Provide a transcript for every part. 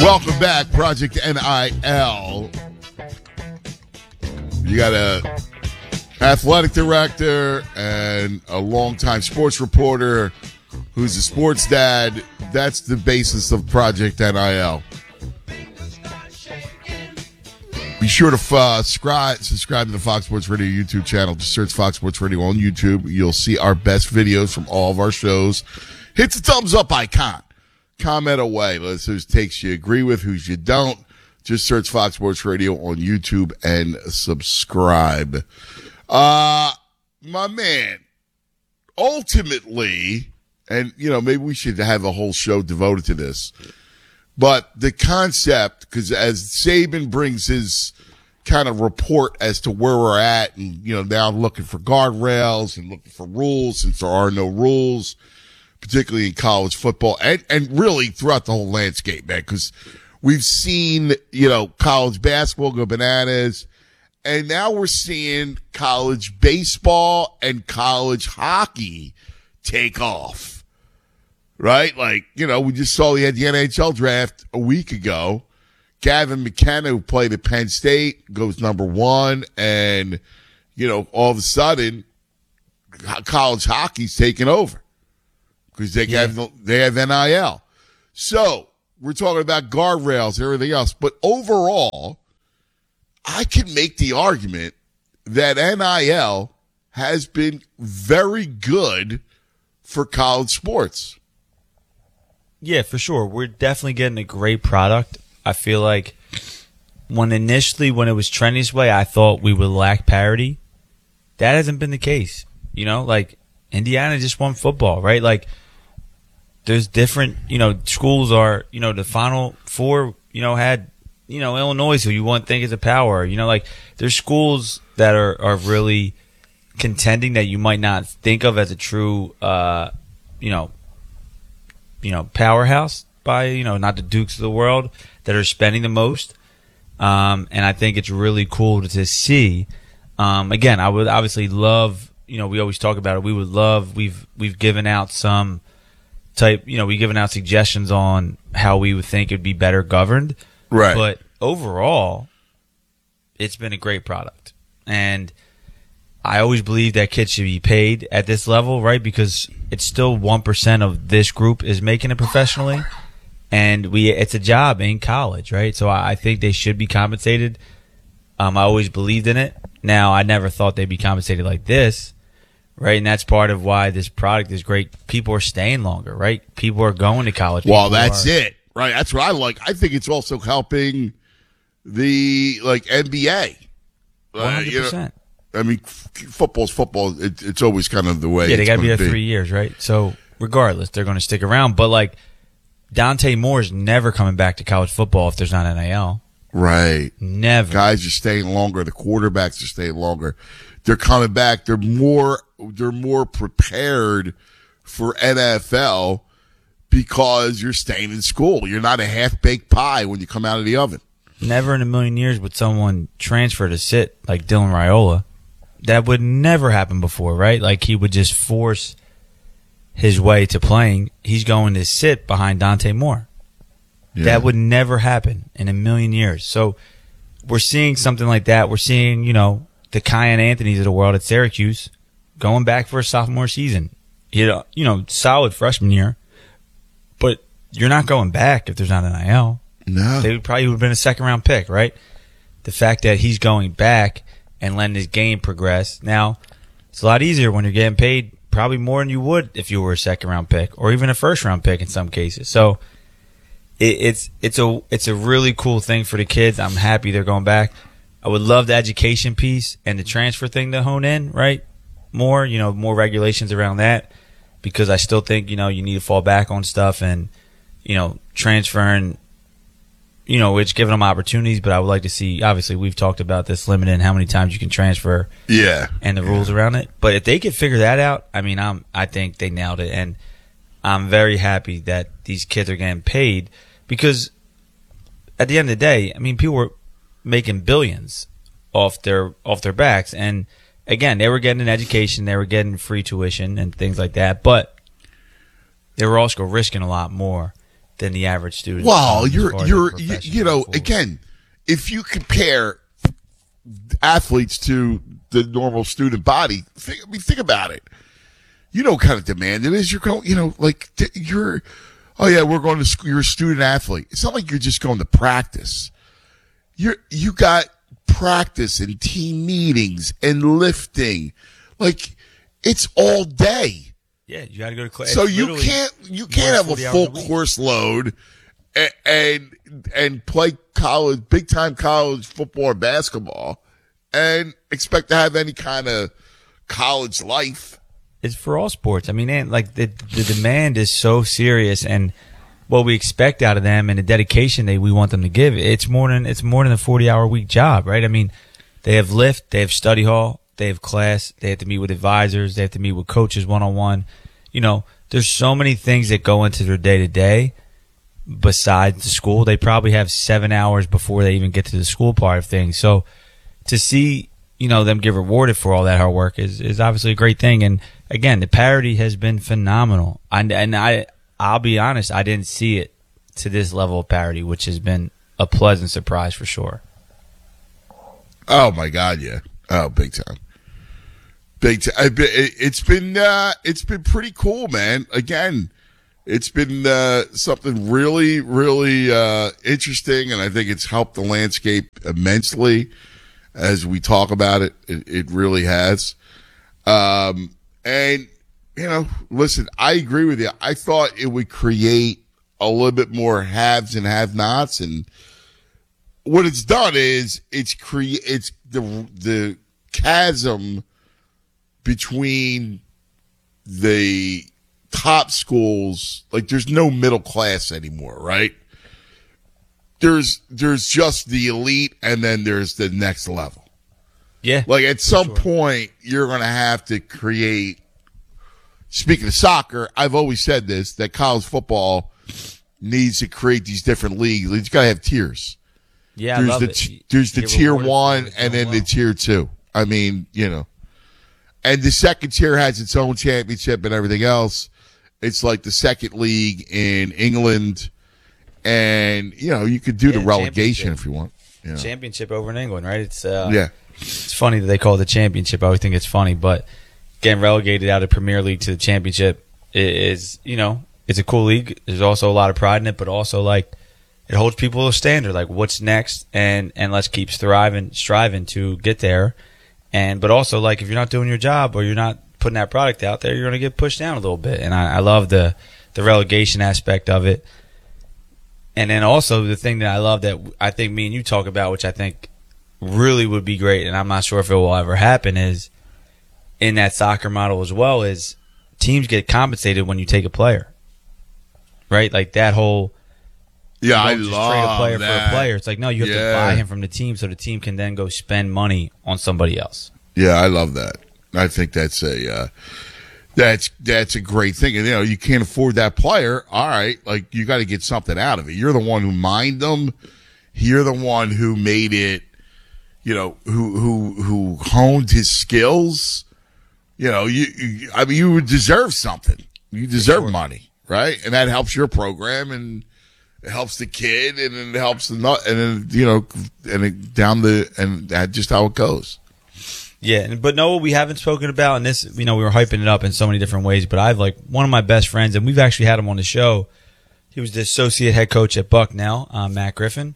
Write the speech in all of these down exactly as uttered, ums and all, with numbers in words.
Welcome back, Project N I L. You got a athletic director and a longtime sports reporter who's a sports dad. That's the basis of Project N I L. Be sure to uh, subscribe, subscribe to the Fox Sports Radio YouTube channel. Just search Fox Sports Radio on YouTube. You'll see our best videos from all of our shows. Hit the thumbs up icon. Comment away. Let's whose takes you agree with, whose you don't. Just search Fox Sports Radio on YouTube and subscribe. Uh, my man, ultimately, and, you know, maybe we should have a whole show devoted to this, but the concept, because as Saban brings his kind of report as to where we're at, and, you know, now looking for guardrails and looking for rules since there are no rules, particularly in college football and, and really throughout the whole landscape, man, because we've seen, you know, college basketball go bananas, and now we're seeing college baseball and college hockey take off, right? Like, you know, we just saw we had the N H L draft a week ago. Gavin McKenna, who played at Penn State, goes number one, and, you know, all of a sudden, college hockey's taking over. Because they yeah. have they have N I L. So we're talking about guardrails and everything else. But overall, I can make the argument that N I L has been very good for college sports. Yeah, for sure. We're definitely getting a great product. I feel like when initially, when it was trending this way, I thought we would lack parity. That hasn't been the case. You know, like Indiana just won football, right? Like, there's different, you know, schools are, you know, the Final Four, you know, had, you know, Illinois, who you wouldn't think is a power. You know, like, there's schools that are, are really contending that you might not think of as a true, uh, you know, you know, powerhouse by, you know, not the Dukes of the world, that are spending the most. Um, and I think it's really cool to, to see. Um, again, I would obviously love, you know, we always talk about it. We would love, we've, we've given out some type, you know, we've given out suggestions on how we would think it'd be better governed. Right. But overall, it's been a great product. And I always believe that kids should be paid at this level, right? Because it's still one percent of this group is making it professionally. And we, it's a job in college, right? So I, I think they should be compensated. Um, I always believed in it. Now, I never thought they'd be compensated like this. Right, and that's part of why this product is great. People are staying longer, right? People are going to college. People well, that's are, it, right? That's what I like. I think it's also helping the, like, N B A. one hundred percent. Uh, you know, I mean, f- football's football. It, it's always kind of the way. Yeah, they got to be there be. three years, right? So, regardless, they're going to stick around. But, like, Dante Moore's never coming back to college football if there's not N I L. Right. Never. Guys are staying longer. The quarterbacks are staying longer. They're coming back. They're more they're more prepared for N F L because you're staying in school. You're not a half-baked pie when you come out of the oven. Never in a million years would someone transfer to sit like Dylan Raiola. That would never happen before, right? Like, he would just force his way to playing. He's going to sit behind Dante Moore. Yeah. That would never happen in a million years. So we're seeing something like that. We're seeing, you know, the Kyan Anthonys of the world at Syracuse going back for a sophomore season. You know, you know, solid freshman year, but you're not going back if there's not an N I L. No. They would probably would have been a second round pick, right? The fact that he's going back and letting his game progress. Now, it's a lot easier when you're getting paid probably more than you would if you were a second round pick or even a first round pick in some cases. So it, it's it's a it's a really cool thing for the kids. I'm happy they're going back. I would love the education piece and the transfer thing to hone in, right? More, you know, more regulations around that, because I still think, you know, you need to fall back on stuff and, you know, transferring, you know, it's giving them opportunities, but I would like to see, obviously, we've talked about this limiting how many times you can transfer. Yeah. And the rules around it. But if they could figure that out, I mean, I'm, I think they nailed it. And I'm very happy that these kids are getting paid, because at the end of the day, I mean, people were making billions off their, off their backs. And again, they were getting an education, they were getting free tuition and things like that, but they were also risking a lot more. than the average student. Well, um, as you're far as you're the you, professional you know schools. again, if you compare athletes to the normal student body, think, I mean, think about it. You know what kind of demand it is. You're going, you know, like t- you're, oh yeah, we're going to school. You're a student athlete. It's not like you're just going to practice. You're, you got practice and team meetings and lifting. Like it's all day. Yeah, you got to go to class. So It's you literally can't, you can't have a forty hours full a week. course load and, and, and play college, big time college football or basketball and expect to have any kind of college life. It's for all sports. I mean, and like the the demand is so serious, and what we expect out of them, and the dedication that we want them to give. It's more than it's more than a forty hour week job, right? I mean, they have lift, they have study hall, they have class, they have to meet with advisors, they have to meet with coaches one on one. You know, there's so many things that go into their day to day. Besides the school, they probably have seven hours before they even get to the school part of things. So to see, you know, them get rewarded for all that hard work is, is obviously a great thing. And again, the parity has been phenomenal. And, and I, I'll be honest, I didn't see it to this level of parity, which has been a pleasant surprise for sure. Oh my God. Yeah. Oh, big time. Big time. It's been, uh, it's been pretty cool, man. Again, it's been, uh, something really, really, uh, interesting. And I think it's helped the landscape immensely. As we talk about it, it, it really has. Um, and, you know, listen, I agree with you. I thought it would create a little bit more haves and have-nots. And what it's done is it's cre- it's the, the chasm between the top schools. Like there's no middle class anymore, right? There's there's just the elite, and then there's the next level. Yeah. Like at some sure. point, you're going to have to create. Speaking of soccer, I've always said this: that college football needs to create these different leagues. It's got to have tiers. Yeah, There's I love the it. t- You- there's the you get tier rewarded for one, it and doing then the well. tier two. I mean, you know, and the second tier has its own championship and everything else. It's like the second league in England. And, you know, you could do Yeah, the relegation championship. if you want. You know. Championship over in England, right? It's uh, Yeah. It's funny that they call it the championship. I always think it's funny, but getting relegated out of Premier League to the championship is, you know, it's a cool league. There's also a lot of pride in it, but also like it holds people to a standard. Like what's next, and and let's keep thriving, striving to get there. And but also like if you're not doing your job or you're not putting that product out there, you're going to get pushed down a little bit. And I, I love the the relegation aspect of it. And then also the thing that I love that I think me and you talk about, which I think really would be great, and I'm not sure if it will ever happen, is in that soccer model as well, is teams get compensated when you take a player. Right? Like that whole Yeah, I you don't just love trade a player that. for a player. It's like, no, you have Yeah. to buy him from the team so the team can then go spend money on somebody else. Yeah, I love that. I think that's a uh, that's that's a great thing. And you know, you can't afford that player. All right, like you got to get something out of it. You're the one who mined them. You're the one who made it. You know, who who who honed his skills. You know, you, you I mean, you would deserve something. You deserve sure. money, right? And that helps your program, and it helps the kid, and it helps the nut, and then you know, and it, down the and that's just how it goes. Yeah, and- but no, we haven't spoken about, and this, you know, we were hyping it up in so many different ways, but I've like one of my best friends, and we've actually had him on the show. He was the associate head coach at Bucknell, uh, Matt Griffin.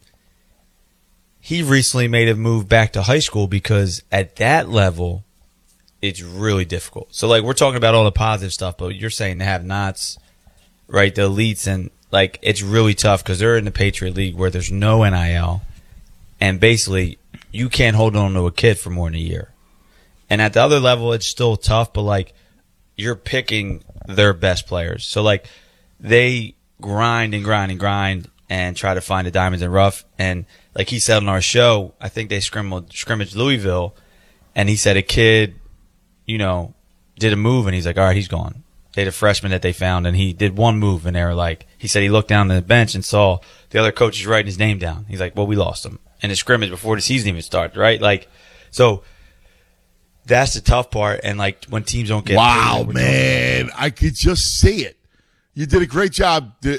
He recently made a move back to high school because at that level, it's really difficult. So, like, we're talking about all the positive stuff, but you're saying to have nots, right, the elites, and, like, it's really tough because they're in the Patriot League where there's no N I L, and basically you can't hold on to a kid for more than a year. And at the other level, it's still tough, but, like, you're picking their best players. So, like, they grind and grind and grind and try to find the diamonds in rough. And, like he said on our show, I think they scrimmaged, scrimmaged Louisville, and he said a kid, you know, did a move, and he's like, all right, he's gone. They had a freshman that they found, and he did one move, and they were like, he said he looked down to the bench and saw the other coaches writing his name down. He's like, well, we lost him in the scrimmage before the season even started, right? Like, so that's the tough part. And, like, when teams don't get Wow, paid, man. I could just see it. You did a great job de-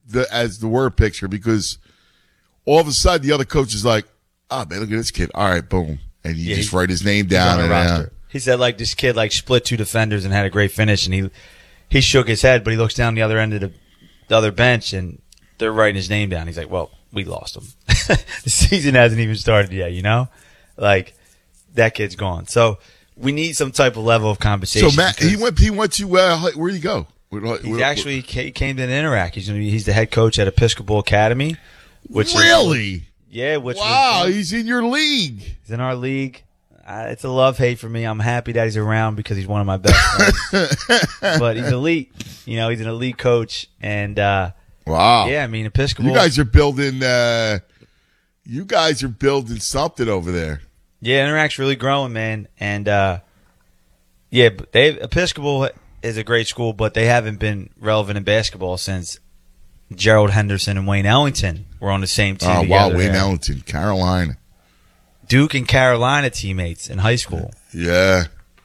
the as the word picture because all of a sudden the other coach is like, oh man, look at this kid. All right, boom. And you Yeah, just he- write his name He's down on and the down. roster. He said like this kid like split two defenders and had a great finish, and he he shook his head, but he looks down the other end of the, the other bench, and they're writing his name down. He's like, well, we lost him. The season hasn't even started yet, you know? Like, that kid's gone. So we need some type of level of compensation. So Matt, he because went. He went to uh, where did he go? Where- where- He's where- actually ca- came to Interact. He's gonna be, he's the head coach at Episcopal Academy. Which is- really? yeah, which Wow, was, he's in your league. he's in our league. Uh, it's a love hate for me. I'm happy that he's around because he's one of my best friends. But he's elite. You know, he's an elite coach, and uh, Wow. yeah, I mean Episcopal. You guys are building. Uh, you guys are building something over there. Yeah, Interact's really growing, man. And uh, yeah, but they Episcopal is a great school, but they haven't been relevant in basketball since Gerald Henderson and Wayne Ellington were on the same team. Oh together wow, Wayne there. Ellington, Carolina. Duke and Carolina teammates in high school. Yeah,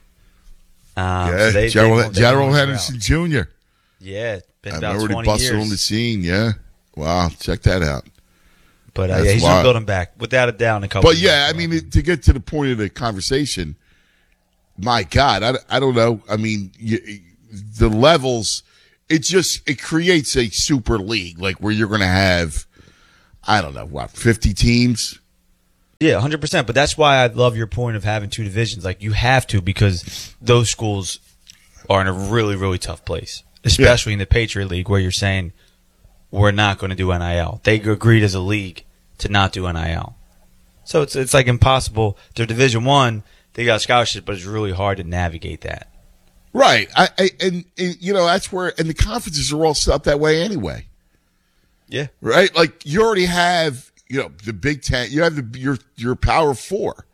Um, yeah. so they- Gerald, they- they Gerald won Henderson Junior Yeah, it's been I about remember he twenty busted years. on the scene. Yeah, wow, check that out. But uh, That's yeah, he's wild. gonna build him back without a doubt in a couple. But of yeah, I years. mean, it- to get to the point of the conversation, my God, I, I don't know. I mean, you, the levels, it just, it creates a super league, like where you're going to have, I don't know, what, fifty teams? yeah, one hundred percent. But that's why I love your point of having two divisions. Like you have to because those schools are in a really, really tough place, especially in the Patriot League where you're saying we're not going to do N I L. They agreed as a league to not do N I L. So it's it's like impossible. They're Division One. They got scholarships, but it's really hard to navigate that. Right. I, I and, and, you know, that's where, and the conferences are all set up that way anyway. Yeah. Right? Like you already have, you know, the Big Ten, you have the, your, your Power Four.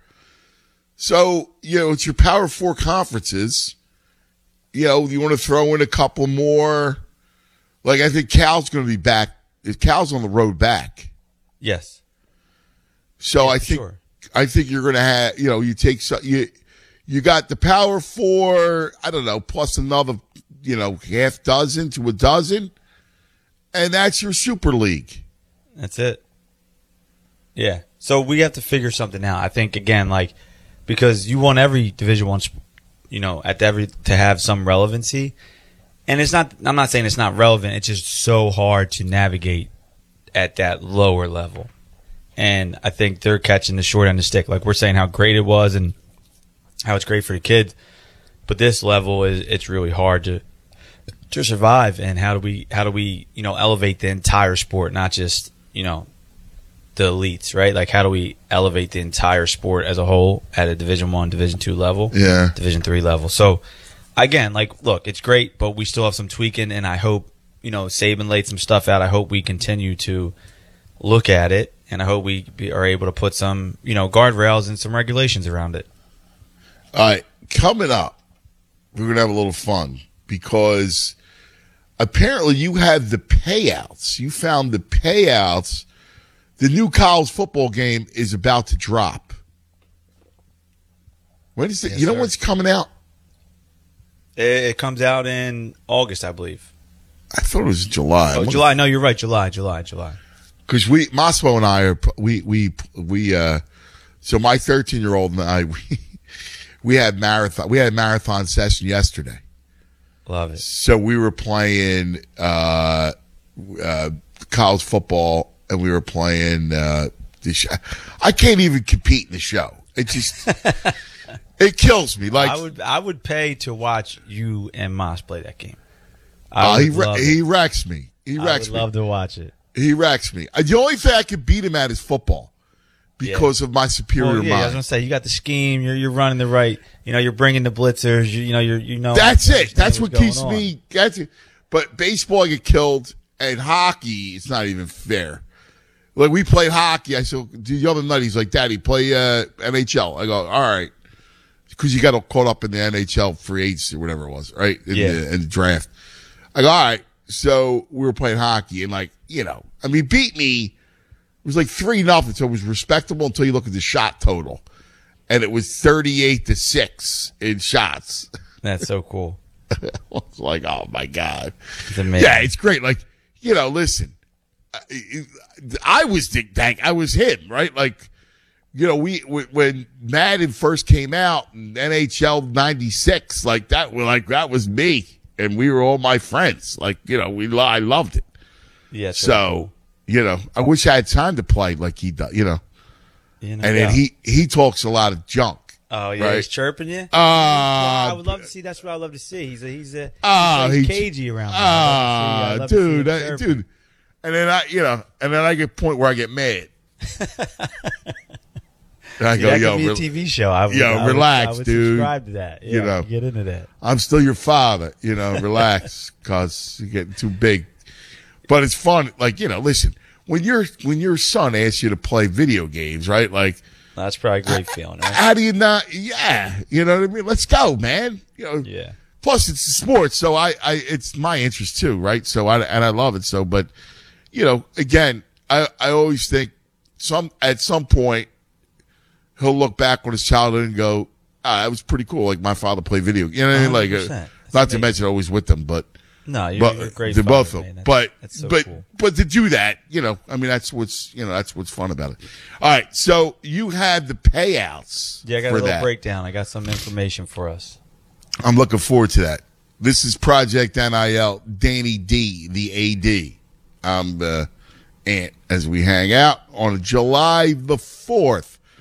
So, you know, it's your Power Four conferences. You know, you want to throw in a couple more. Like I think Cal's going to be back. Cal's on the road back. Yes. So Yeah, I for think, sure. I think you're going to have, you know, you take, so, you, you got the Power Four, I don't know, plus another, you know, half dozen to a dozen. And that's your Super League. That's it. Yeah. So we have to figure something out. I think again, like because you want every Division One, you know, at every to have some relevancy, and it's not. I'm not saying it's not relevant. It's just so hard to navigate at that lower level, and I think they're catching the short end of the stick. Like we're saying how great it was and how it's great for the kids, but this level is it's really hard to to survive. And how do we how do we you know elevate the entire sport, not just you know. the elites, right? Like, how do we elevate the entire sport as a whole at a Division One, Division Two level, Yeah. Division Three level? So, again, like, look, it's great, but we still have some tweaking, and I hope you know Saban laid some stuff out. I hope we continue to look at it, and I hope we be, are able to put some you know guardrails and some regulations around it. All right. Coming up, we're going to have a little fun because apparently you have the payouts. You found the payouts. The new college football game is about to drop. When is it? Yes, you know sir. what's coming out? It, it comes out in August, I believe. I thought it was July. Oh, July? No, you're right. July, July, July. Because we, Mosmo and I are, we, we, we, uh, so my thirteen year old and I, we, we had marathon, we had a marathon session yesterday. Love it. So we were playing, uh, uh, college football and we were playing, uh, the show. I can't even compete in the show. It just, it kills me. Like, I would I would pay to watch you and Moss play that game. uh, I he, would wre- love it. he wrecks me. He I wrecks would me. love to watch it. He wrecks me. Uh, The only thing I can beat him at is football because of my superior Well, yeah, I was mind. gonna say you got the scheme. You're you're running the right. You know, you're bringing the blitzers. You, you know, you're you know. That's you it. understand That's what what's keeps going on. me. That's it. But baseball, I get killed, and hockey, it's not even fair. Like we played hockey. I said the other night, he's like, "Daddy, play uh, N H L." I go, "All right," because you got caught up in the N H L free agency or whatever it was, right? In, Yeah. the, in the draft. I go, "All right." So we were playing hockey, and like you know, I mean, beat me. It was like three nothing, so it was respectable until you look at the shot total, and it was thirty-eight to six in shots. That's so cool. I was like, "Oh my god!" It's amazing. Yeah, it's great. Like, you know, listen, I, I was Dick Dank. I was him, right? Like, you know, we, we when Madden first came out in N H L ninety-six, like that, like that was me, and we were all my friends. Like, you know, we I loved it. Yeah. So, you know, I wish I had time to play like he does. You know, you know and then he he talks a lot of junk. Oh yeah, right? He's chirping you. Uh, I would love to see. That's what I would love to see. He's a he's a uh, he's he, cagey around. Ah, uh, dude, I, chirping. dude. And then I, you know, and then I get a point where I get mad. And I Yeah, go, that yo, could be re- a T V show. I would, yo, I would, relax, I would dude. Subscribe to that. Yeah, You know. get into that. I'm still your father. You know, relax, cause you're getting too big. But it's fun. Like, you know, listen, when your when your son asks you to play video games, right? Like, That's probably a great feeling, right? how do you not? Yeah, you know what I mean. Let's go, man. You know. Yeah. Plus, it's a sport, so I, I, it's my interest too, right? So I, and I love it. So, but, you know, again, I, I always think some at some point he'll look back on his childhood and go, ah, that was pretty cool. Like my father played video. You know what I mean? Like, uh, not amazing. to mention always with them, but. No, you're, But you're a great. they're father, both of man. them. That's, But that's so but cool. but to do that, you know, I mean, that's what's you know that's what's fun about it. All right, so you had the payouts. Yeah, I got a for little that. breakdown. I got some information for us. I'm looking forward to that. This is Project N I L. Danny D, the A D. I'm the Ant as we hang out on July the fourth.